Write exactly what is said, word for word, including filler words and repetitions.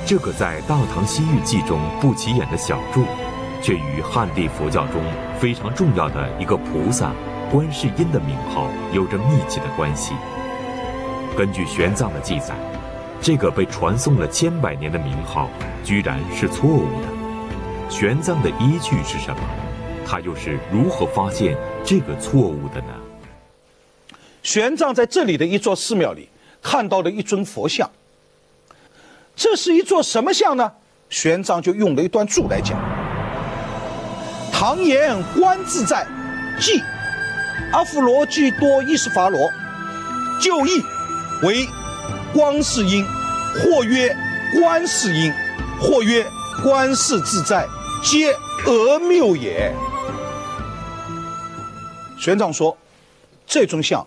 这个在《大唐西域记》中不起眼的小柱，却与汉地佛教中非常重要的一个菩萨观世音的名号有着密切的关系。根据玄奘的记载，这个被传颂了千百年的名号居然是错误的。玄奘的依据是什么？他又是如何发现这个错误的呢？ 玄奘在这里的一座寺庙里看到了一尊佛像。这是一座什么像呢？玄奘就用了一段注来讲：唐言观自在，即阿芙罗俱多伊斯伐罗，就义为光世音，或曰观世音，或曰观世自在，皆讹谬也。玄奘说，这尊像